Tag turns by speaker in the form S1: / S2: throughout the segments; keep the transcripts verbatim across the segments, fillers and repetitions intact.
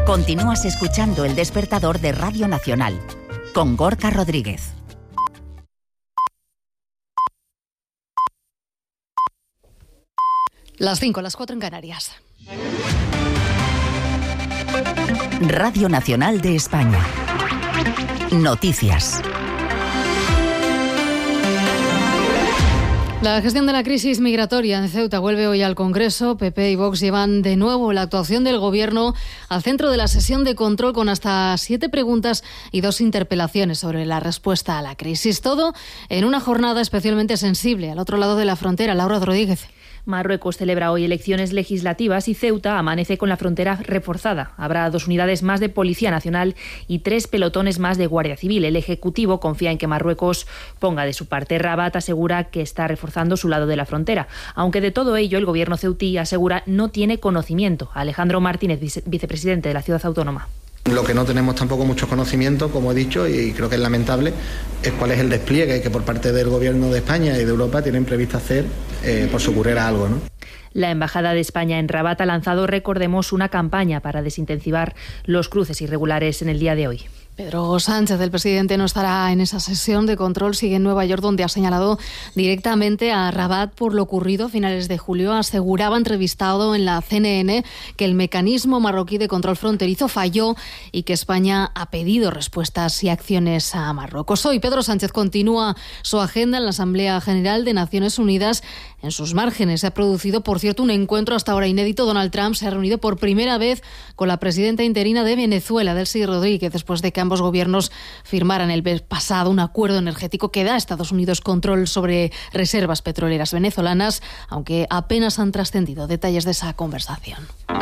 S1: Continúas escuchando El Despertador de Radio Nacional, con Gorka Rodríguez.
S2: Las cinco, las cuatro en Canarias.
S1: Radio Nacional de España. Noticias.
S2: La gestión de la crisis migratoria en Ceuta vuelve hoy al Congreso. P P y Vox llevan de nuevo la actuación del Gobierno al centro de la sesión de control, con hasta siete preguntas y dos interpelaciones sobre la respuesta a la crisis. Todo en una jornada especialmente sensible al otro lado de la frontera. Laura Rodríguez.
S3: Marruecos celebra hoy elecciones legislativas y Ceuta amanece con la frontera reforzada. Habrá dos unidades más de Policía Nacional y tres pelotones más de Guardia Civil. El Ejecutivo confía en que Marruecos ponga de su parte. Rabat asegura que está reforzando su lado de la frontera. Aunque de todo ello el gobierno ceutí asegura no tiene conocimiento. Alejandro Martínez, vice- vicepresidente de la ciudad autónoma.
S4: Lo que no tenemos tampoco mucho conocimiento, como he dicho, y creo que es lamentable, es cuál es el despliegue que por parte del Gobierno de España y de Europa tienen previsto hacer eh, por si ocurriera algo, ¿no?
S3: La Embajada de España en Rabat ha lanzado, recordemos, una campaña para desintensivar los cruces irregulares en el día de hoy.
S2: Pedro Sánchez, el presidente, no estará en esa sesión de control. Sigue en Nueva York, donde ha señalado directamente a Rabat por lo ocurrido a finales de julio. Aseguraba, entrevistado en la C N N, que el mecanismo marroquí de control fronterizo falló y que España ha pedido respuestas y acciones a Marruecos. Hoy Pedro Sánchez continúa su agenda en la Asamblea General de Naciones Unidas. En sus márgenes se ha producido, por cierto, un encuentro hasta ahora inédito. Donald Trump se ha reunido por primera vez con la presidenta interina de Venezuela, Delcy Rodríguez, después de que ambos gobiernos firmaran el mes pasado un acuerdo energético que da a Estados Unidos control sobre reservas petroleras venezolanas, aunque apenas han trascendido detalles de esa conversación.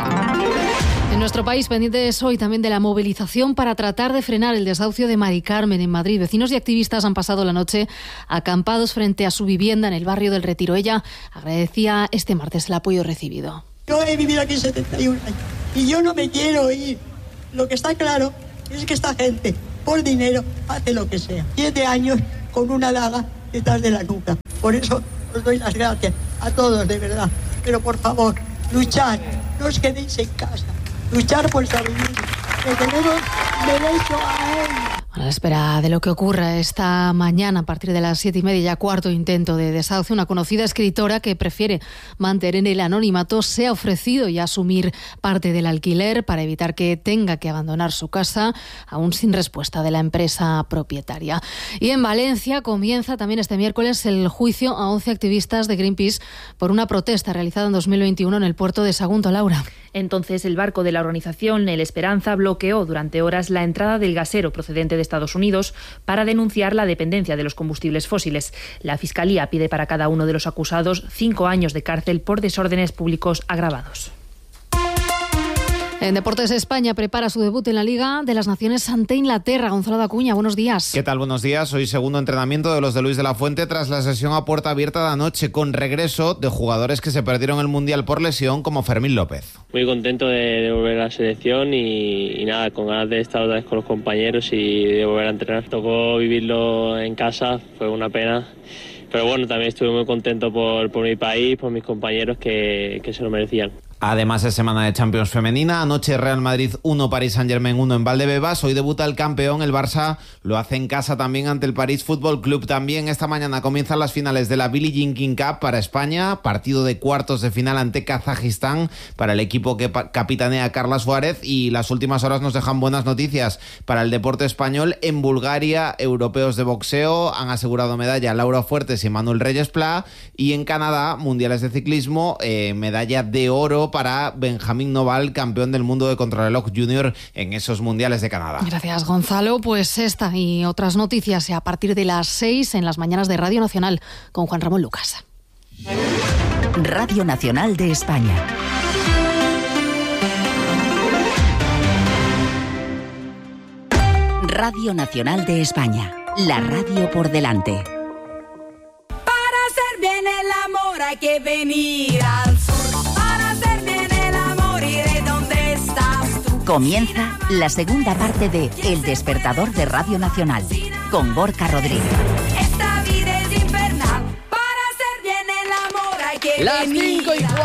S2: En nuestro país, pendientes hoy también de la movilización para tratar de frenar el desahucio de Mari Carmen en Madrid. Vecinos y activistas han pasado la noche acampados frente a su vivienda en el barrio del Retiro. Ella agradecía este martes el apoyo recibido.
S5: Yo he vivido aquí setenta y un años y yo no me quiero ir. Lo que está claro es que esta gente, por dinero, hace lo que sea. Siete años con una daga detrás de la nuca. Por eso os doy las gracias a todos, de verdad. Pero por favor, luchad, no os quedéis en casa. Luchar por sobrevivir, que tenemos derecho a él.
S2: A la espera de lo que ocurra esta mañana a partir de las siete y media, ya cuarto intento de desahucio, una conocida escritora que prefiere mantener el anonimato se ha ofrecido ya asumir parte del alquiler para evitar que tenga que abandonar su casa, aún sin respuesta de la empresa propietaria. Y en Valencia comienza también este miércoles el juicio a once activistas de Greenpeace por una protesta realizada en dos mil veintiuno en el puerto de Sagunto. Laura.
S3: Entonces el barco de la organización El Esperanza bloqueó durante horas la entrada del gasero procedente de Estados Unidos para denunciar la dependencia de los combustibles fósiles. La Fiscalía pide para cada uno de los acusados cinco años de cárcel por desórdenes públicos agravados.
S2: En Deportes, España prepara su debut en la Liga de las Naciones ante Inglaterra. Gonzalo Dacuña, buenos días.
S6: ¿Qué tal? Buenos días. Hoy segundo entrenamiento de los de Luis de la Fuente tras la sesión a puerta abierta de anoche, con regreso de jugadores que se perdieron el Mundial por lesión, como Fermín López.
S7: Muy contento de, de volver a la selección y, y nada, con ganas de estar otra vez con los compañeros y de volver a entrenar. Tocó vivirlo en casa, fue una pena. Pero bueno, también estuve muy contento por, por mi país, por mis compañeros que, que se lo merecían.
S6: Además es semana de Champions femenina. Anoche Real Madrid uno, Paris Saint-Germain uno en Valdebebas. Hoy debuta el campeón, el Barça lo hace en casa también ante el París Fútbol Club. También esta mañana comienzan las finales de la Billie Jean King Cup para España. Partido de cuartos de final ante Kazajistán para el equipo que capitanea Carla Suárez. Y las últimas horas nos dejan buenas noticias para el deporte español. En Bulgaria, europeos de boxeo han asegurado medalla Laura Fuertes y Manuel Reyes Pla. Y en Canadá, mundiales de ciclismo, eh, medalla de oro para Benjamín Noval, campeón del mundo de contrarreloj junior en esos mundiales de Canadá.
S2: Gracias, Gonzalo. Pues esta y otras noticias a partir de las seis en las mañanas de Radio Nacional con Juan Ramón Lucas.
S1: Radio Nacional de España. Radio Nacional de España. La radio por delante.
S8: Para hacer bien el amor hay que venir al sur.
S1: Comienza la segunda parte de El Despertador de Radio Nacional con Gorka Rodríguez.
S8: Esta vida es infernal. Para hacer bien el amor hay que
S9: Las
S8: venir.
S9: cinco y cuatro de la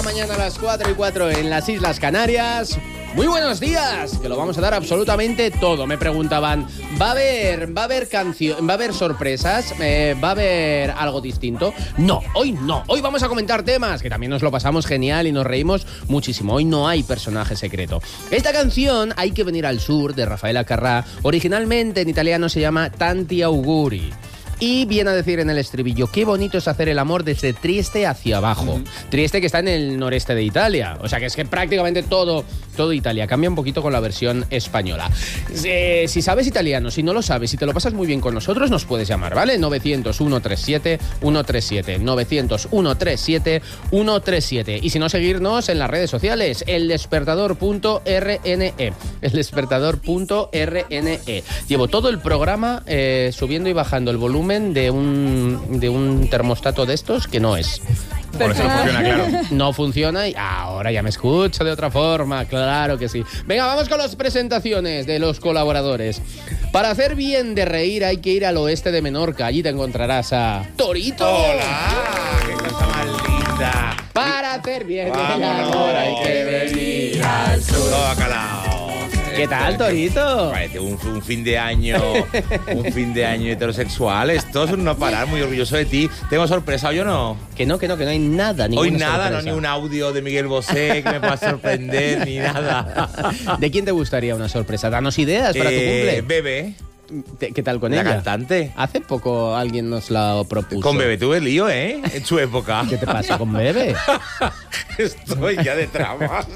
S9: mañana a las cuatro y cuatro en las Islas Canarias. Muy buenos días, que lo vamos a dar absolutamente todo. Me preguntaban, ¿va a haber, va a haber canción, va a haber sorpresas? Eh, ¿Va a haber algo distinto? No, hoy no. Hoy vamos a comentar temas que también nos lo pasamos genial y nos reímos muchísimo. Hoy no hay personaje secreto. Esta canción, Hay que venir al sur, de Rafael Acarrá, originalmente en italiano se llama Tanti auguri. Y viene a decir en el estribillo, qué bonito es hacer el amor desde Trieste hacia abajo. Uh-huh. Trieste, que está en el noreste de Italia. O sea que es que prácticamente todo, todo Italia. Cambia un poquito con la versión española. Eh, si sabes italiano, si no lo sabes, si te lo pasas muy bien con nosotros, nos puedes llamar, ¿vale? novecientos, ciento treinta y siete, ciento treinta y siete. novecientos, ciento treinta y siete, ciento treinta y siete. Y si no, seguirnos en las redes sociales. el despertador punto r n e. el despertador punto r n e. Llevo todo el programa eh, subiendo y bajando el volumen de un, de un termostato de estos que no es.
S10: Por eso no funciona, claro.
S9: No funciona y ahora ya me escucho de otra forma, claro que sí. Venga, vamos con las presentaciones de los colaboradores. Para hacer bien de reír hay que ir al oeste de Menorca. Allí te encontrarás a Torito.
S10: ¡Hola! ¡Qué cosa más linda!
S9: Para hacer bien de amor hay que venir al sur.
S10: Todo acalao.
S9: ¿Qué tal, Torito?
S10: Parece un, un fin de año, un fin de año heterosexual. Esto es un no parar, muy orgulloso de ti. ¿Tengo sorpresa hoy o no?
S9: Que no, que no, que no hay nada, ninguna
S10: Hoy nada,
S9: sorpresa.
S10: no, ni un audio de Miguel Bosé que me pueda sorprender, ni nada.
S9: ¿De quién te gustaría una sorpresa? Danos ideas para
S10: eh,
S9: tu cumple.
S10: Bebe.
S9: ¿Qué tal con
S10: la
S9: ella?
S10: La cantante.
S9: Hace poco alguien nos la propuso.
S10: Con Bebe tuve lío, ¿eh? En su época.
S9: ¿Qué te pasa con Bebe?
S10: Estoy ya de tramas.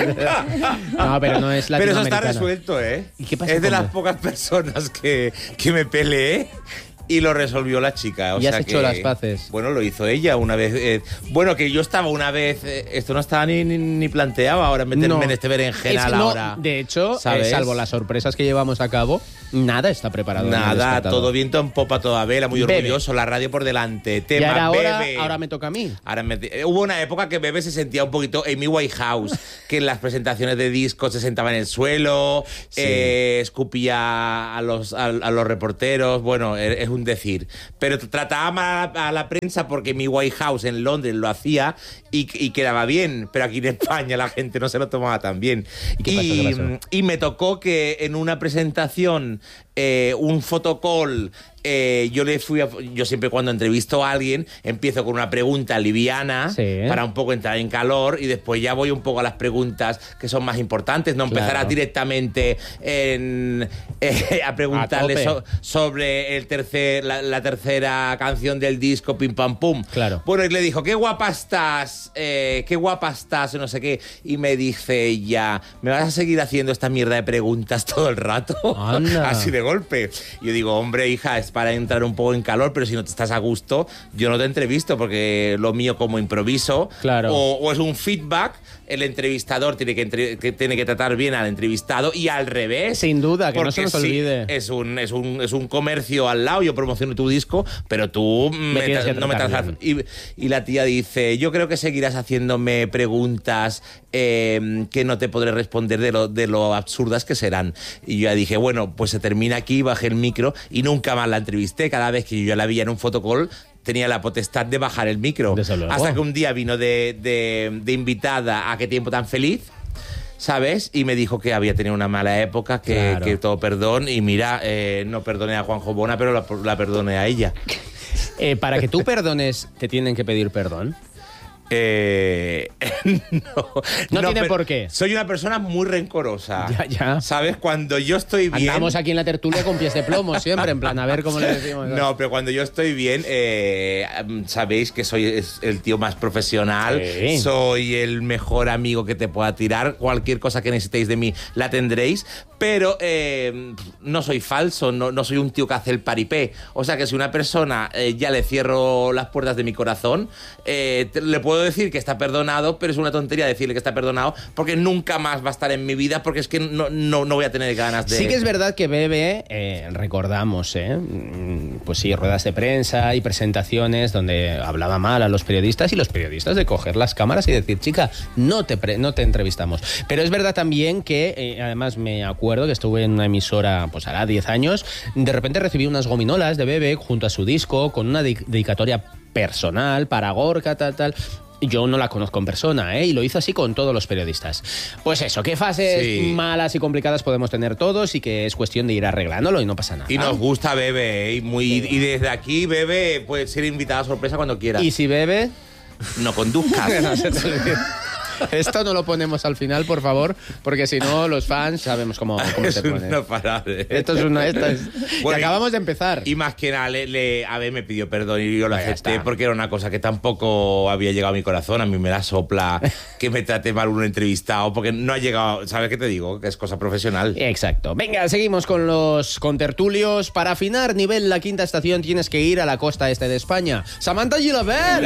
S9: No, pero no es latinoamericana.
S10: Pero eso está resuelto, ¿eh?
S9: ¿Y qué pasa
S10: es de
S9: con
S10: las
S9: Bebe?
S10: pocas personas que, que me peleé. Y lo resolvió la chica. O
S9: ¿Y has
S10: sea
S9: hecho
S10: que,
S9: las paces?
S10: Bueno, lo hizo ella una vez. Eh, bueno, que yo estaba una vez. Eh, esto no estaba ni, ni, ni planteado ahora meterme
S9: No.
S10: en este berenjenal
S9: Es que no,
S10: ahora.
S9: de hecho,
S10: ¿sabes?
S9: eh, salvo las sorpresas que llevamos a cabo, nada está preparado. en el
S10: Nada,
S9: despertador.
S10: todo viento en popa, toda vela, muy
S9: Bebe.
S10: orgulloso. La radio por delante. Tema,
S9: Y ahora, ahora,
S10: Bebe.
S9: ahora me toca a mí.
S10: Ahora me- eh, hubo una época que Bebe se sentía un poquito Amy Winehouse, que en las presentaciones de discos se sentaba en el suelo,
S9: Sí.
S10: eh, escupía a los, a, a los reporteros, bueno, es, es un decir. Pero trataba mal a, a la prensa porque Amy Winehouse en Londres lo hacía y, y quedaba bien, pero aquí en España la gente no se lo tomaba tan bien.
S9: ¿Y qué pasó, qué pasó?
S10: y me tocó que en una presentación, eh, un fotocall, eh, yo le fui a, yo siempre cuando entrevisto a alguien empiezo con una pregunta liviana
S9: Sí.
S10: para un poco entrar en calor y después ya voy un poco a las preguntas que son más importantes, no empezar
S9: Claro.
S10: a directamente en, eh, a preguntarle
S9: A
S10: so-
S9: tope.
S10: sobre el tercer, la, la tercera canción del disco Pim Pam Pum.
S9: Claro.
S10: Bueno, y le dijo, qué guapa estás, eh, qué guapa estás, no sé qué. Y me dice ella, ¿me vas a seguir haciendo esta mierda de preguntas todo el rato?
S9: Anda.
S10: Así de golpe. Y yo digo, hombre, hija, es para entrar un poco en calor, pero si no te estás a gusto, yo no te entrevisto, porque lo mío como improviso,
S9: Claro.
S10: o, o es un feedback, el entrevistador tiene que, entre- que tiene que tratar bien al entrevistado y al revés.
S9: Sin duda, que no
S10: Porque
S9: se nos
S10: sí,
S9: olvide.
S10: es un, es, un, es un comercio al lado, yo promociono tu disco, pero tú me
S9: tienes
S10: tra-
S9: que
S10: no me
S9: tratar
S10: tratas. Y, y la tía dice, yo creo que seguirás haciéndome preguntas eh, que no te podré responder de lo, de lo absurdas que serán. Y yo ya dije, bueno, pues se termina aquí, bajé el micro y nunca más la entrevisté. Cada vez que yo la veía en un fotocall, tenía la potestad de bajar el micro.
S9: Desde luego.
S10: Hasta que un día vino de, de, de invitada a Qué tiempo tan feliz, ¿sabes? Y me dijo que había tenido una mala época, que,
S9: Claro.
S10: que todo perdón. Y mira, eh, no perdoné a Juanjo Bona, pero la, la perdoné a ella.
S9: Eh, para que tú perdones, te tienen que pedir perdón.
S10: Eh, no,
S9: No tiene
S10: pero
S9: por qué.
S10: Soy una persona muy rencorosa.
S9: Ya, ya.
S10: ¿Sabes? Cuando yo estoy bien.
S9: Andamos aquí en la tertulia con pies de plomo siempre, en plan, a ver cómo le decimos.
S10: No, pero cuando yo estoy bien, eh, sabéis que soy es el tío más profesional,
S9: Sí.
S10: soy el mejor amigo que te pueda tirar, cualquier cosa que necesitéis de mí la tendréis, pero eh, no soy falso, no, no soy un tío que hace el paripé. O sea que si una persona eh, ya le cierro las puertas de mi corazón, eh, te- le puedo decir que está perdonado, pero es una tontería decirle que está perdonado porque nunca más va a estar en mi vida, porque es que no, no, no voy a tener ganas de...
S9: Sí que es verdad que Bebe, eh, recordamos, eh, mm, pues sí, ruedas de prensa y presentaciones donde hablaba mal a los periodistas y los periodistas de coger las cámaras y decir, chica, no te, pre- no te entrevistamos. Pero es verdad también que, eh, además me acuerdo que estuve en una emisora, pues hará diez años, de repente recibí unas gominolas de Bebe junto a su disco con una de- dedicatoria personal para Gorka, tal, tal. Yo no la conozco en persona, ¿eh? Y lo hizo así con todos los periodistas. Pues eso, qué fases sí. malas y complicadas podemos tener todos y que es cuestión de ir arreglándolo y no pasa nada.
S10: Y nos gusta Bebe, ¿eh? y, muy, sí. y desde aquí Bebe puede ser invitada a sorpresa cuando quiera.
S9: ¿Y si bebe?
S10: No conduzcas.
S9: No se te olvide. Esto no lo ponemos al final, por favor, porque si no, los fans sabemos cómo, cómo se pone.
S10: No parable.
S9: Esto es una... Esto es... Bueno, y acabamos de empezar.
S10: Y más que nada, le, le, a ver, me pidió perdón y yo lo acepté porque era una cosa que tampoco había llegado a mi corazón. A mí me la sopla que me trate mal un entrevistado porque no ha llegado... ¿Sabes qué te digo? Que es cosa profesional.
S9: Exacto. Venga, seguimos con los contertulios. Para afinar nivel la quinta estación tienes que ir a la costa este de España. Samantha Gilabert.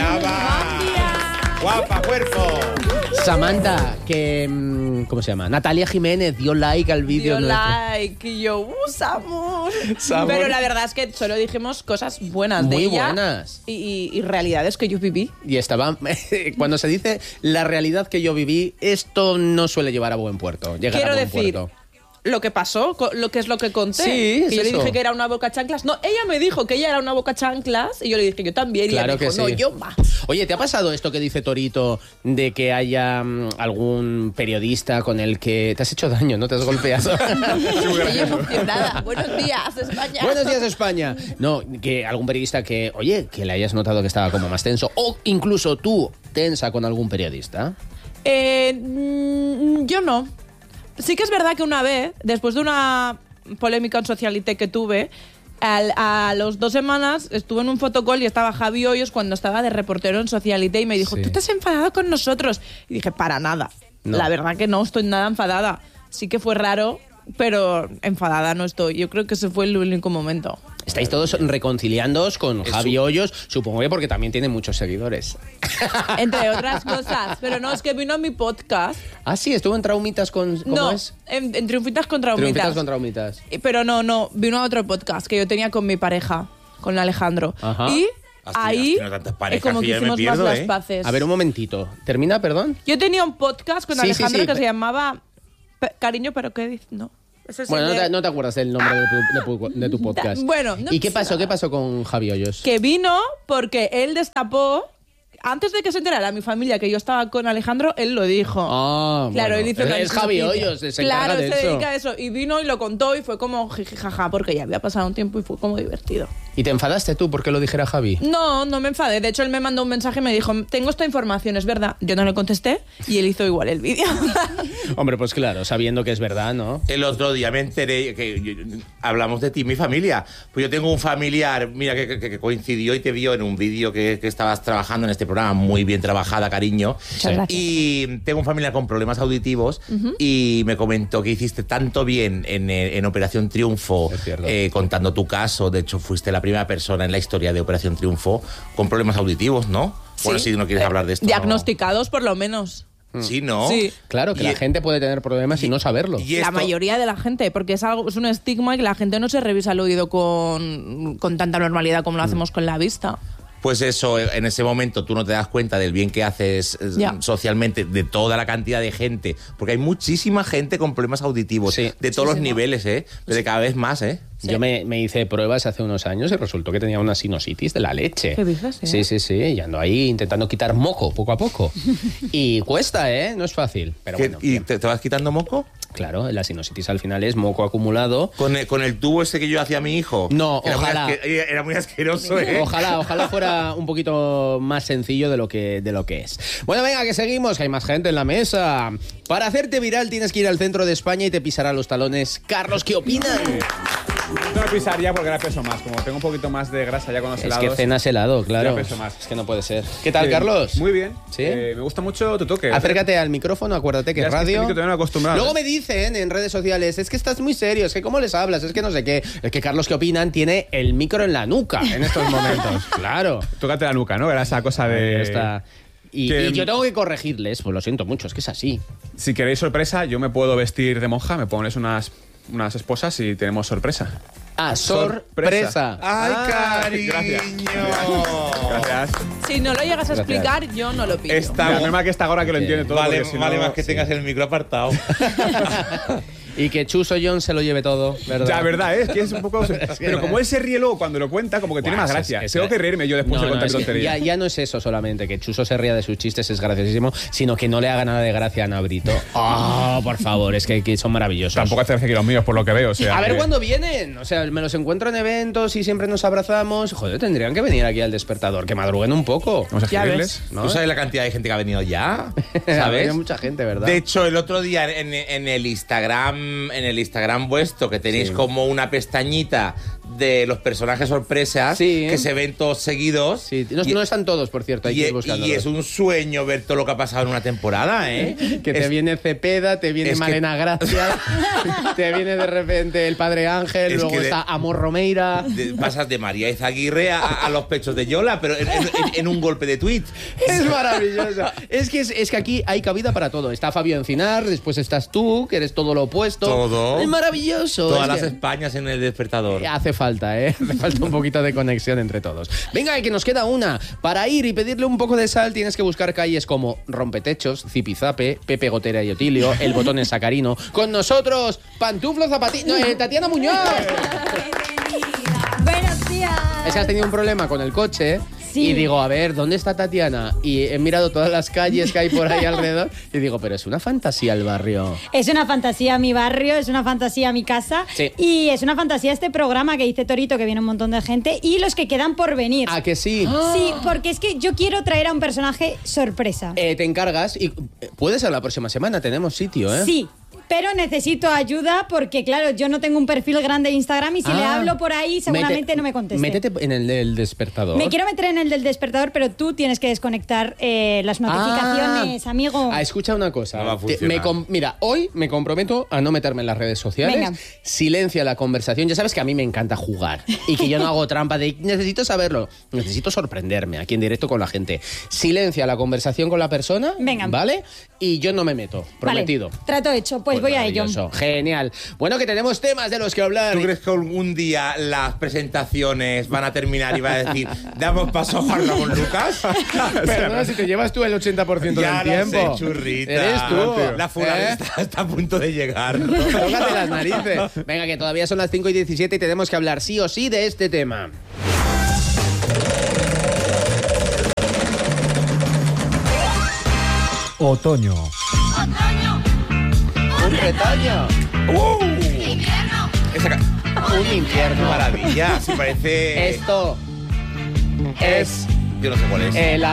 S10: ¡Guapa, cuerpo!
S9: Samantha, que... ¿Cómo se llama? Natalia Jiménez dio like al vídeo.
S11: Dio like y yo, ¡uh, Samur! Pero la verdad es que solo dijimos cosas buenas
S9: Muy
S11: de ella.
S9: buenas.
S11: Y, y, y realidades que yo viví.
S9: Y estaba... Cuando se dice la realidad que yo viví, esto no suele llevar a buen puerto. Llegar
S11: Quiero
S9: a buen
S11: decir...
S9: puerto.
S11: Lo que pasó, lo que es lo que conté.
S9: Sí,
S11: que yo
S9: eso.
S11: le dije que era una boca chanclas. No, ella me dijo que ella era una boca chanclas y yo le dije yo también.
S9: Claro
S11: y ella me dijo,
S9: que sí.
S11: no, yo más.
S9: Oye, ¿te ha pasado esto que dice Torito de que haya um, algún periodista con el que te has hecho daño, no te has golpeado?
S11: Estoy emocionada. Buenos días, España.
S9: Buenos días, España. No, que algún periodista que, oye, que le hayas notado que estaba como más tenso. O incluso tú, tensa con algún periodista.
S11: Eh, mm, yo no. Sí que es verdad que una vez, después de una polémica en Socialité que tuve, al, a los dos semanas estuve en un fotocall y estaba Javi Hoyos cuando estaba de reportero en Socialité y me dijo, sí. ¿tú te has enfadado con nosotros? Y dije, para nada. No. La verdad que no estoy nada enfadada. Sí que fue raro, pero enfadada no estoy. Yo creo que ese fue el único momento.
S9: Estáis todos reconciliándoos con es Javi Hoyos, supongo que porque también tiene muchos seguidores.
S11: Entre otras cosas. Pero no, es que vino a mi podcast.
S9: Ah, sí, estuvo en Traumitas con... ¿Cómo
S11: no,
S9: es?
S11: En, en Triunfitas con Traumitas.
S9: Triunfitas con Traumitas.
S11: Pero no, no, vino a otro podcast que yo tenía con mi pareja, con Alejandro.
S9: Ajá.
S11: Y
S10: Has
S11: ahí
S10: parejas,
S11: es como que hicimos
S10: pierdo,
S11: más
S10: ¿eh?
S11: las paces.
S9: A ver, un momentito. ¿Termina, perdón?
S11: Yo tenía un podcast con
S9: sí,
S11: Alejandro
S9: sí, sí.
S11: que se llamaba Cariño, pero ¿qué dices? No.
S9: Bueno,
S11: de...
S9: no, te, no te acuerdas del nombre de tu, de, tu, de tu podcast.
S11: Bueno, no
S9: ¿Y qué pasó? ¿Qué pasó con Javi Hoyos?
S11: Que vino porque él destapó... Antes de que se enterara mi familia que yo estaba con Alejandro, él lo dijo.
S9: Ah,
S11: claro,
S9: bueno.
S11: él hizo
S9: Es Javi Hoyos, se
S11: Claro,
S9: encarga de
S11: se
S9: eso.
S11: dedica a eso. Y vino y lo contó y fue como jijijaja, porque ya había pasado un tiempo y fue como divertido.
S9: ¿Y te enfadaste tú porque lo dijera Javi?
S11: No, no me enfadé. De hecho, él me mandó un mensaje y me dijo, tengo esta información, ¿es verdad? Yo no le contesté y él hizo igual el vídeo.
S9: Hombre, pues claro, sabiendo que es verdad, ¿no?
S10: El otro día me enteré que yo, hablamos de ti, mi familia. Pues yo tengo un familiar, mira, que, que, que coincidió y te vio en un vídeo que, que estabas trabajando en este programa, muy bien trabajada, cariño.
S11: Muchas gracias.
S10: Y tengo un familiar con problemas auditivos uh-huh. y me comentó que hiciste tanto bien en, en Operación Triunfo, eh, contando tu caso. De hecho, fuiste la primera persona en la historia de Operación Triunfo con problemas auditivos, ¿no?
S11: Sí.
S10: Bueno, si no quieres
S11: eh,
S10: hablar de esto.
S11: Diagnosticados, no. Por lo menos.
S10: Sí, ¿no?
S11: Sí.
S9: Claro, que
S10: y
S9: la
S10: e-
S9: gente puede tener problemas y, y no saberlo.
S10: Y
S11: la
S10: esto...
S11: mayoría de la gente, porque es algo, es un estigma y que la gente no se revisa el oído con, con tanta normalidad como lo hacemos con la vista.
S10: Pues eso, en ese momento tú no te das cuenta del bien que haces
S11: ya.
S10: socialmente, de toda la cantidad de gente, porque hay muchísima gente con problemas auditivos,
S9: sí.
S10: de todos
S11: sí,
S10: los
S11: sí,
S10: niveles, ¿eh? Pero de cada vez más, ¿eh?
S11: Sí.
S9: Yo me, me hice pruebas hace unos años y resultó que tenía una sinusitis de la leche.
S11: ¿Qué dices? ¿Eh?
S9: Sí, sí, sí, y ando ahí intentando quitar moco poco a poco. Y cuesta, ¿eh? No es fácil. Pero bueno,
S10: ¿Y te, te vas quitando moco?
S9: Claro, la sinusitis al final es moco acumulado.
S10: ¿Con el, con el tubo ese que yo hacía a mi hijo?
S9: No,
S10: era
S9: ojalá.
S10: Muy asque- era muy asqueroso, ¿eh?
S9: Ojalá, ojalá fuera un poquito más sencillo de lo que, de lo que es. Bueno, venga, que seguimos, que hay más gente en la mesa. Para hacerte viral tienes que ir al centro de España y te pisará los talones. Carlos, ¿qué opinan?
S12: No me pisaría porque ahora peso más. Como tengo un poquito más de grasa ya con los
S9: Es
S12: helados.
S9: que cenas helado, claro.
S12: Ya peso más.
S9: Es que no puede ser. ¿Qué tal,
S12: Sí.
S9: Carlos?
S12: Muy bien.
S9: ¿Sí?
S12: Eh, me gusta mucho tu toque.
S9: Acércate al micrófono, acuérdate que
S12: Ya
S9: es
S12: es que
S9: radio.
S12: este micro todavía no he acostumbrado.
S9: Luego me dicen en redes sociales, es que estás muy serio, es que cómo les hablas, es que no sé qué. Es que Carlos, ¿qué opinan? Tiene el micro en la nuca en estos momentos. Claro.
S12: Tócate la nuca, ¿no? Era esa cosa de...
S9: Ahí está. Y,
S12: que-
S9: y yo tengo que corregirles, pues lo siento mucho, es que es así.
S12: Si queréis sorpresa, yo me puedo vestir de monja, me pones unas, unas esposas y tenemos sorpresa.
S9: Ah, sorpresa.
S10: ¡Ay,
S12: Ah,
S10: cariño!
S12: Gracias.
S11: Si no lo llegas a
S9: Gracias.
S11: explicar, yo no lo pido.
S12: Esta, menos mal que está ahora que lo entiende todo.
S10: Vale,
S12: porque si
S10: vale
S12: no-
S10: más que
S12: sí.
S10: tengas el micro apartado.
S9: Y que Chuso John se lo lleve todo, ¿verdad?
S12: La verdad es que es un poco... Pero como él se ríe luego cuando lo cuenta, como que tiene más gracia.
S9: Es, es,
S12: Tengo que reírme yo después
S9: no,
S12: de contar
S9: no,
S12: tonterías.
S9: Ya, ya no es eso solamente, que Chuso se ría de sus chistes, es graciosísimo, sino que no le haga nada de gracia a Nabrito. Oh, por favor, es que, que son maravillosos.
S12: Tampoco hace gracia que los míos, por lo que veo. O sea,
S9: a ver
S12: que...
S9: cuándo vienen. O sea, me los encuentro en eventos y siempre nos abrazamos. Joder, tendrían que venir aquí al Despertador, que madruguen un poco.
S12: Vamos a escribirles.
S10: ¿No? ¿Tú sabes la cantidad de gente que ha venido ya?
S9: ¿Sabes? Hay mucha gente, ¿verdad?
S10: De hecho, el otro día en, en el Instagram, en el Instagram vuestro, que tenéis sí. como una pestañita de los personajes sorpresas sí, ¿eh? que se ven todos seguidos.
S9: Sí, no,
S10: y,
S9: no están todos, por cierto, hay
S10: y,
S9: que ir buscándolos.
S10: Y es un sueño ver todo lo que ha pasado en una temporada, ¿eh?
S9: Que
S10: es,
S9: te viene Cepeda, te viene Malena que... Gracia, te viene de repente el Padre Ángel, es luego está de, Amor Romeira.
S10: De, pasas de María Izaguirre a, a los pechos de Yola, pero en, en, en un golpe de tuit.
S9: Es maravilloso. Es que, es, es que aquí hay cabida para todo. Está Fabio Encinar, después estás tú, que eres todo lo opuesto.
S10: Todo.
S9: Es maravilloso.
S10: Todas
S9: es
S10: las
S9: que...
S10: Españas en el Despertador.
S9: Hace falta, ¿eh? Hace falta un poquito de conexión entre todos. Venga, que nos queda una. Para ir y pedirle un poco de sal tienes que buscar calles como Rompetechos, Zipizape, Pepe Gotera y Otilio, El Botón en Sacarino. Con nosotros, Pantuflo Zapatito, no, eh, Tatiana Muñoz.
S13: Buenos días.
S9: Es que has tenido un problema con el coche. Sí. Y digo, a ver, ¿dónde está Tatiana? Y he mirado todas las calles que hay por ahí alrededor y digo, pero es una fantasía el barrio.
S13: Es una fantasía mi barrio, es una fantasía mi casa sí. y es una fantasía este programa que dice Torito, que viene un montón de gente, y los que quedan por venir.
S9: ¿A que sí?
S13: Sí, porque es que yo quiero traer a un personaje sorpresa.
S9: Eh, te encargas y puede ser la próxima semana, tenemos sitio, ¿eh?
S13: Sí. Pero necesito ayuda porque, claro, yo no tengo un perfil grande de Instagram y si ah, le hablo por ahí seguramente mete, no me conteste.
S9: Métete en el del Despertador.
S13: Me quiero meter en el del Despertador, pero tú tienes que desconectar eh, las notificaciones,
S9: ah,
S13: amigo.
S9: Ah, escucha una cosa. No va a funcionar. Me Mira, hoy me comprometo a no meterme en las redes sociales. Venga. Silencia la conversación. Ya sabes que a mí me encanta jugar y que yo no hago trampa de necesito saberlo. Necesito sorprenderme aquí en directo con la gente. Silencia la conversación con la persona.
S13: Venga.
S9: ¿Vale? Y yo no me meto. Prometido.
S13: Vale. Trato hecho. Pues, pues voy a ello.
S9: Genial. Bueno, que tenemos temas de los que hablar.
S10: ¿Tú crees que algún día las presentaciones van a terminar y va a decir, damos paso a Juan Ramón Lucas?
S9: Perdona, si te llevas tú el ochenta por ciento
S10: ya
S9: del tiempo.
S10: Sé, churrita.
S9: Eres tú.
S10: La fura ¿Eh? está, está a punto de llegar.
S9: Tócate las narices. Venga, que todavía son las cinco y diecisiete y tenemos que hablar sí o sí de este tema.
S14: Otoño.
S9: Otoño. Un retoño.
S10: ¡Uh!
S9: Invierno. Esa un infierno.
S10: Qué maravilla. Se parece.
S9: Esto es.
S10: Yo no sé cuál es.
S9: El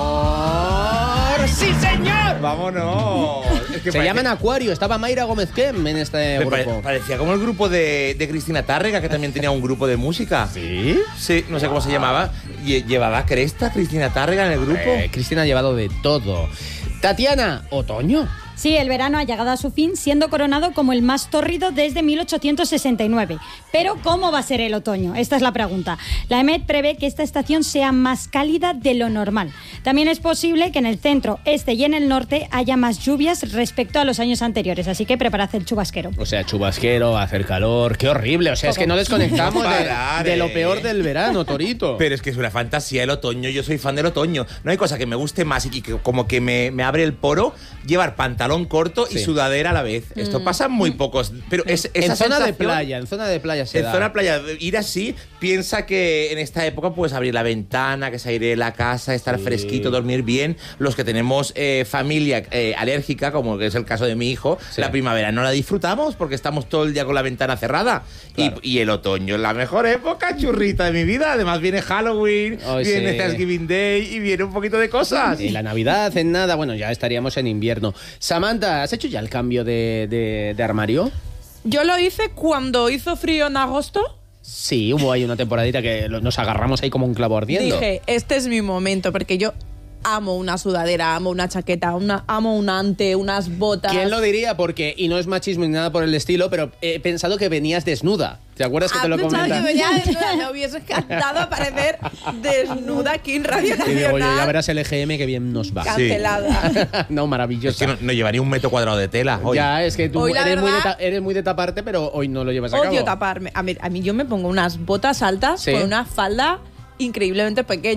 S9: amor. ¡Sí, señor!
S10: ¡Vámonos!
S9: Es que Se parece... llaman Acuario. Estaba Mayra Gómez Kem en este
S10: Me
S9: grupo.
S10: Pare parecía como el grupo de, de Cristina Tárrega, que también tenía un grupo de música.
S9: ¿Sí?
S10: Sí, no sé wow. cómo se llamaba. ¿Llevaba cresta Cristina Tárrega en el grupo?
S9: Eh, Cristina ha llevado de todo. Tatiana, ¿otoño?
S13: Sí, el verano ha llegado a su fin, siendo coronado como el más tórrido desde mil ochocientos sesenta y nueve. Pero, ¿cómo va a ser el otoño? Esta es la pregunta. La E M E T prevé que esta estación sea más cálida de lo normal. También es posible que en el centro, este y en el norte haya más lluvias respecto a los años anteriores, así que preparad el chubasquero.
S9: O sea, chubasquero, va a hacer calor, qué horrible. O sea, es que no desconectamos no parar, de, de lo peor del verano, Torito.
S10: Pero es que es una fantasía el otoño, yo soy fan del otoño. No hay cosa que me guste más y que como que me, me abre el poro llevar pantalón corto y sí. sudadera a la vez. Mm. Esto pasa muy pocos, pero es esa
S9: en zona de
S10: sensación,
S9: playa, en zona de playa se
S10: en
S9: da.
S10: zona de playa ir así, piensa que en esta época puedes abrir la ventana, que se aire la casa, estar sí. fresquito, dormir bien. Los que tenemos eh, familia eh, alérgica, como que es el caso de mi hijo, sí. la primavera no la disfrutamos porque estamos todo el día con la ventana cerrada. Claro. Y, y el otoño es la mejor época, churrita de mi vida. Además viene Halloween, oh, viene sí. Thanksgiving Day y viene un poquito de cosas.
S9: Y la Navidad en nada, bueno, ya estaríamos en invierno. Samantha, ¿has hecho ya el cambio de, de, de armario?
S11: Yo lo hice cuando hizo frío en agosto.
S9: Sí, hubo ahí una temporadita que nos agarramos ahí como un clavo ardiendo.
S11: Dije, este es mi momento, porque yo amo una sudadera, amo una chaqueta, una, amo un ante, unas botas.
S9: ¿Quién lo diría? Porque, y no es machismo ni nada por el estilo, pero he pensado que venías desnuda. ¿Te acuerdas que te lo comenté?
S11: Que venía desnuda, me hubiese encantado aparecer desnuda aquí en Radio Nacional.
S9: Y digo, oye, ya verás el E G M que bien nos va.
S11: Cancelada.
S9: Sí. No, maravilloso.
S10: Es que no, no llevaría un metro cuadrado de tela. Hoy.
S9: Ya, es que tú
S11: hoy,
S9: eres,
S11: verdad,
S9: muy de eres muy de taparte, pero hoy no lo llevas a cabo.
S11: Odio taparme. A mí, a mí yo me pongo unas botas altas sí. con una falda increíblemente pequeña.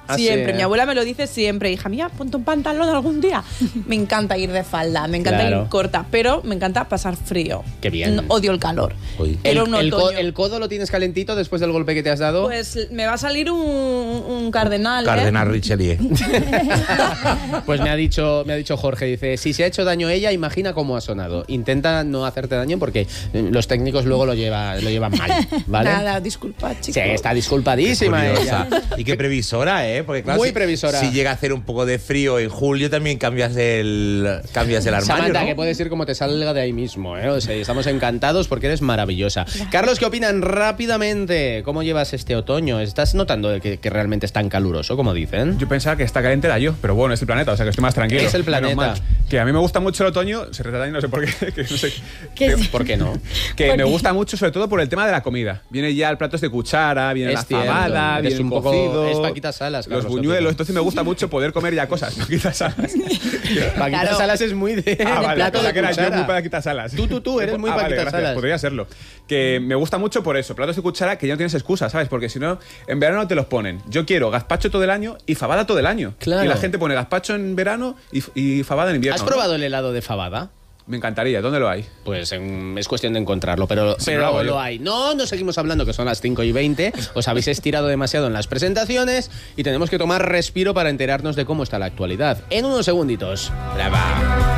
S9: Ah,
S11: siempre.
S9: sí.
S11: Mi abuela me lo dice siempre. Hija mía, ponte un pantalón algún día. Me encanta ir de falda, me encanta
S9: Claro.
S11: ir corta, pero me encanta pasar frío.
S9: Qué bien.
S11: No, odio el calor.
S9: El,
S11: Quiero un
S9: el co-
S11: otoño.
S9: el codo lo tienes calentito después del golpe que te has dado.
S11: Pues me va a salir un, un cardenal,
S10: Cardenal
S11: ¿eh?
S10: Richelieu.
S9: Pues me ha dicho, me ha dicho Jorge, dice, si se ha hecho daño ella, imagina cómo ha sonado. Intenta no hacerte daño porque eh, los técnicos luego lo, lleva, lo llevan mal, ¿vale?
S11: Nada, disculpa, chicos.
S9: Sí, está disculpadísima ella.
S10: Y qué previsora, ¿eh? Porque claro,
S9: Muy
S10: si-
S9: previsora.
S10: Si llega a hacer un poco de frío en julio, también cambias el, cambias el armario,
S9: Samantha,
S10: ¿no?
S9: que puedes ir como te salga de ahí mismo, ¿eh? O sea, estamos encantados porque eres maravillosa. Carlos, ¿qué opinan rápidamente? ¿Cómo llevas este otoño? ¿Estás notando que, que realmente es tan caluroso, como dicen?
S12: Yo pensaba que está caliente era yo, pero bueno, es el planeta, o sea que estoy más tranquilo.
S9: Es el
S12: Menos
S9: planeta.
S12: mal. Que a mí me gusta mucho el otoño, se retrata y no sé por qué, que no sé.
S9: ¿Qué? ¿Por qué no?
S12: Que
S9: ¿Por
S12: me
S9: qué?
S12: gusta mucho sobre todo por el tema de la comida. Viene ya el platos de cuchara, viene
S9: Es
S12: la
S9: cierto,
S12: fabada,
S9: es
S12: viene el
S9: un poco-
S12: cocido,
S9: es Paquita Salas,
S12: los
S9: Carlos,
S12: buñuelos,
S9: opino.
S12: entonces me gusta mucho poder comer ya cosas, Paquita Salas.
S9: Paquita
S11: Claro.
S9: Salas es muy de,
S12: Ah,
S9: de
S12: vale,
S9: plato
S12: pensaba
S9: de
S12: que era yo
S9: cuchara.
S12: muy Paquita Salas.
S9: Tú, tú, tú, eres muy
S12: Ah, vale,
S9: Paquita
S12: gracias,
S9: Salas.
S12: podría serlo. Que me gusta mucho por eso, platos de cuchara que ya no tienes excusa, ¿sabes? Porque si no, en verano te los ponen. Yo quiero gazpacho todo el año y fabada todo el año.
S9: Claro.
S12: Y la gente pone gazpacho en verano y, y fabada en invierno.
S9: ¿Has
S12: ¿no?
S9: probado el helado de fabada?
S12: Me encantaría, ¿dónde lo hay?
S9: Pues en- es cuestión de encontrarlo, pero,
S12: Sí,
S9: pero
S12: lo hago
S9: lo
S12: yo.
S9: hay. No, no seguimos hablando, que son las cinco y veinte. Os habéis estirado demasiado en las presentaciones y tenemos que tomar respiro para enterarnos de cómo está la actualidad. En unos segunditos. Brava.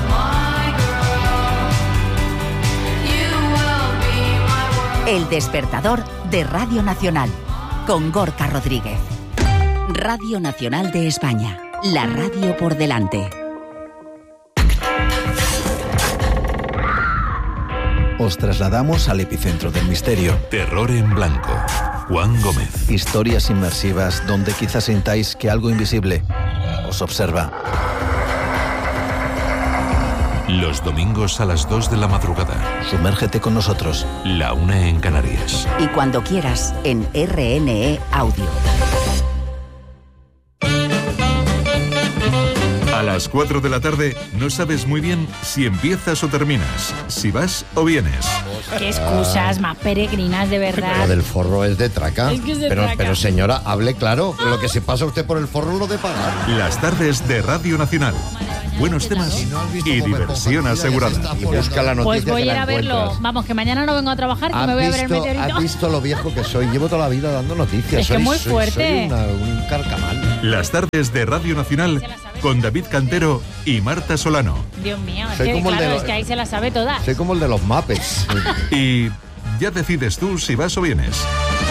S1: El despertador de Radio Nacional con Gorka Rodríguez. Radio Nacional de España. La radio por delante.
S14: Os trasladamos al epicentro del misterio.
S15: Terror en blanco. Juan Gómez.
S14: Historias inmersivas donde quizás sintáis que algo invisible os observa.
S15: Los domingos a las dos de la madrugada.
S14: Sumérgete con nosotros.
S15: La una en Canarias.
S1: Y cuando quieras en R N E Audio.
S15: A las cuatro de la tarde no sabes muy bien si empiezas o terminas, si vas o vienes.
S16: Qué excusas más peregrinas, de verdad.
S17: Lo del forro es de traca.
S16: Es que es de
S17: pero,
S16: traca.
S17: pero señora, hable claro. Lo que se pasa usted por el forro lo de pagar.
S15: Las tardes de Radio Nacional. Buenos temas y diversión asegurada.
S17: Y busca la
S16: Pues
S17: noticia
S16: voy
S17: que
S16: a ir
S17: la
S16: a verlo.
S17: encuentras.
S16: Vamos, que mañana no vengo a trabajar, que
S17: ¿Has
S16: me voy a ver el
S17: visto,
S16: meteorito.
S17: has visto lo viejo que soy? Llevo toda la vida dando noticias.
S16: Es que
S17: soy,
S16: muy
S17: soy-
S16: fuerte.
S17: soy una- un carcamal.
S15: Las tardes de Radio Nacional con David Cantero y Marta Solano.
S16: Dios mío, es
S17: Soy
S16: que,
S17: como el de
S16: claro,
S17: los-
S16: es que ahí se la sabe toda.
S17: Soy como el de los Muppets.
S15: Y ya decides tú si vas o vienes.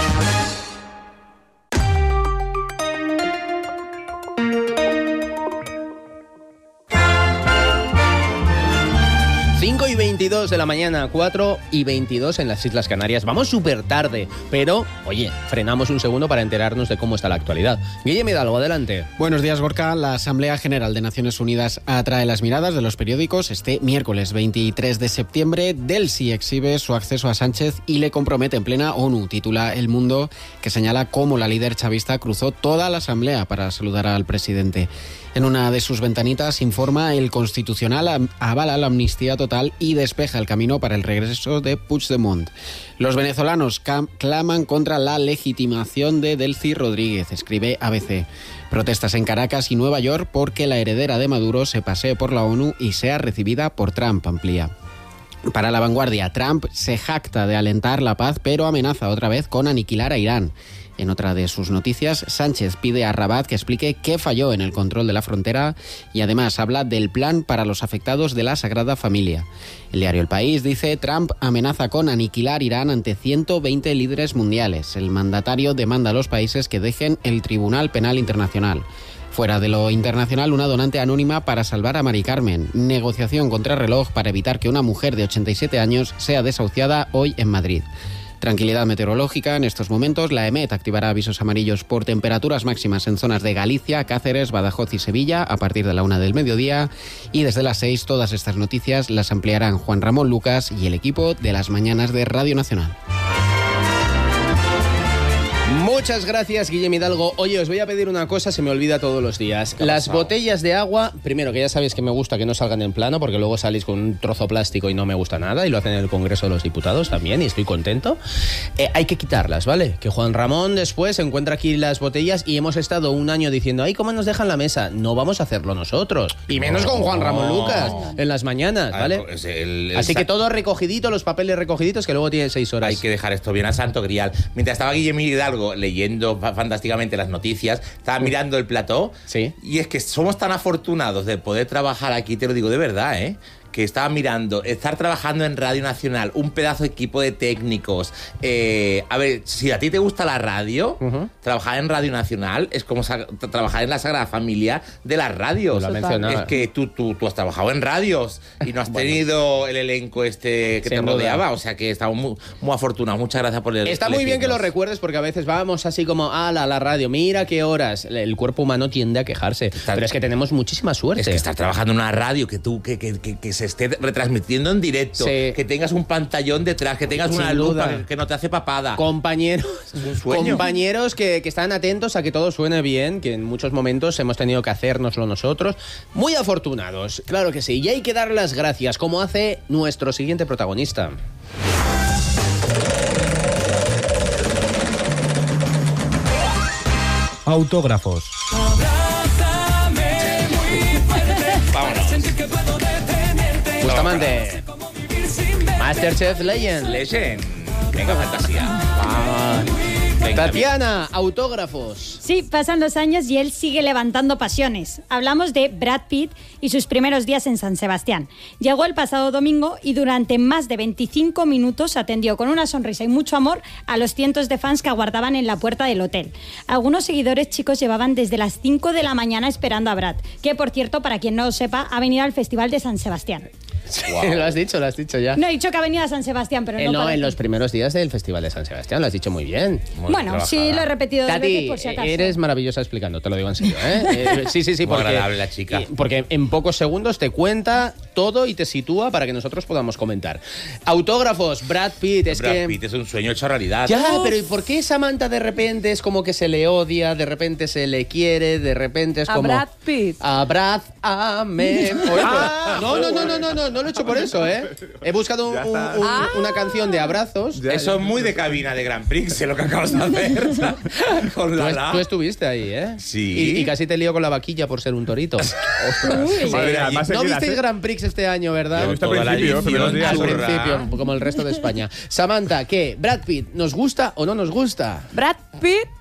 S9: cinco y veintidós de la mañana, cuatro y veintidós en las Islas Canarias. Vamos súper tarde, pero, oye, frenamos un segundo para enterarnos de cómo está la actualidad. Guillermo Hidalgo, adelante.
S18: Buenos días, Gorka. La Asamblea General de Naciones Unidas atrae las miradas de los periódicos este miércoles veintitrés de septiembre. Delsi exhibe su acceso a Sánchez y le compromete en plena ONU, titula El Mundo, que señala cómo la líder chavista cruzó toda la Asamblea para saludar al presidente. En una de sus ventanitas informa el Constitucional avala la amnistía total y despeja el camino para el regreso de Puigdemont. Los venezolanos cam- claman contra la legitimación de Delcy Rodríguez, escribe A B C. Protestas en Caracas y Nueva York porque la heredera de Maduro se pasee por la ONU y sea recibida por Trump, amplía. Para La Vanguardia, Trump se jacta de alentar la paz, pero amenaza otra vez con aniquilar a Irán. En otra de sus noticias, Sánchez pide a Rabat que explique qué falló en el control de la frontera y además habla del plan para los afectados de la Sagrada Familia. El diario El País dice: Trump amenaza con aniquilar Irán ante ciento veinte líderes mundiales. El mandatario demanda a los países que dejen el Tribunal Penal Internacional. Fuera de lo internacional, una donante anónima para salvar a Mari Carmen. Negociación contra reloj para evitar que una mujer de ochenta y siete años sea desahuciada hoy en Madrid. Tranquilidad meteorológica. En estos momentos, la EMET activará avisos amarillos por temperaturas máximas en zonas de Galicia, Cáceres, Badajoz y Sevilla a partir de la una del mediodía. Y desde las seis, todas estas noticias las ampliarán Juan Ramón Lucas y el equipo de las mañanas de Radio Nacional.
S9: Muchas gracias, Guillem Hidalgo. Oye, os voy a pedir una cosa, se me olvida todos los días. Las botellas de agua, primero, que ya sabéis que me gusta que no salgan en plano, porque luego salís con un trozo plástico y no me gusta nada, y lo hacen en el Congreso de los Diputados también, y estoy contento. Eh, hay que quitarlas, ¿vale? Que Juan Ramón después encuentra aquí las botellas y hemos estado un año diciendo, ay, ¿cómo nos dejan la mesa? No vamos a hacerlo nosotros. Y menos con Juan Ramón Lucas en las mañanas, ¿vale?
S10: El, el, el,
S9: Así que todo recogidito, los papeles recogiditos, que luego tienen seis horas.
S10: Hay que dejar esto bien a santo grial. Mientras estaba Guillermo Hidalgo leyendo fantásticamente las noticias, estaba mirando el plató,
S9: sí.
S10: Y es que somos tan afortunados de poder trabajar aquí, te lo digo de verdad, ¿eh? Que estaba mirando, estar trabajando en Radio Nacional, un pedazo de equipo de técnicos. Eh, a ver, si a ti te gusta la radio, uh-huh. trabajar en Radio Nacional es como sa- trabajar en la Sagrada Familia de las radios.
S9: Es
S10: que tú, tú, tú has trabajado en radios y no has bueno. tenido el elenco este que Sin te rodeaba, duda. O sea que estamos muy, muy afortunados. Muchas gracias por el
S9: Está muy bien que lo recuerdes, porque a veces vamos así como, ah, la, la radio, mira qué horas. El cuerpo humano tiende a quejarse, Está, pero es que tenemos muchísima suerte.
S10: Es que estar trabajando en una radio que tú, que, que, que, que se esté retransmitiendo en directo, sí. que tengas un pantallón detrás, que tengas Sin una lupa que, que no te hace papada.
S9: Compañeros,
S10: es un sueño.
S9: Compañeros que, que están atentos a que todo suene bien, que en muchos momentos hemos tenido que hacérnoslo nosotros. Muy afortunados, claro que sí. Y hay que dar las gracias, como hace nuestro siguiente protagonista.
S19: Autógrafos.
S9: Bustamante. Masterchef Legend.
S10: Legend. Venga, fantasía.
S9: Ah. Venga, Tatiana, autógrafos.
S13: Sí, pasan los años y él sigue levantando pasiones. Hablamos de Brad Pitt y sus primeros días en San Sebastián. Llegó el pasado domingo y durante más de veinticinco minutos atendió con una sonrisa y mucho amor a los cientos de fans que aguardaban en la puerta del hotel. Algunos seguidores chicos llevaban desde las cinco de la mañana esperando a Brad, que por cierto, para quien no lo sepa, ha venido al Festival de San Sebastián.
S9: Sí, wow. Lo has dicho, lo has dicho ya.
S13: No he dicho que ha venido a San Sebastián, pero
S9: eh,
S13: no.
S9: No, en
S13: ti.
S9: los primeros días del Festival de San Sebastián, lo has dicho muy bien. Muy
S13: bueno,
S9: bien
S13: sí, lo he repetido dos
S9: Tati,
S13: veces por si acaso.
S9: Eres maravillosa explicando, te lo digo en serio, ¿eh? eh sí, sí, sí,
S10: muy
S9: porque,
S10: agradable la chica.
S9: Porque en pocos segundos te cuenta todo y te sitúa para que nosotros podamos comentar. Autógrafos, Brad Pitt, es
S10: Brad
S9: que...
S10: Pitt es un sueño hecho realidad.
S9: Ya, Uf. Pero ¿y por qué Samantha de repente es como que se le odia, de repente se le quiere, de repente es
S11: a
S9: como...
S11: A Brad Pitt.
S9: Abrázame. Ah, no, no, no, no, no, no, no lo he hecho por eso, ¿eh? He buscado un, un, un, ah. una canción de abrazos.
S10: Ya, eso es muy de cabina de Grand Prix, lo que acabas de hacer. Con la
S9: tú,
S10: la.
S9: tú estuviste ahí, ¿eh?
S10: Sí.
S9: Y, y casi te lío con la vaquilla por ser un torito. Ostras. Sí. No visteis Grand Prix este año, ¿verdad?
S12: Yo al principio,
S9: pero días, al principio, como el resto de España. Samantha, ¿qué? ¿Brad Pitt nos gusta o no nos gusta?
S11: Brad Pitt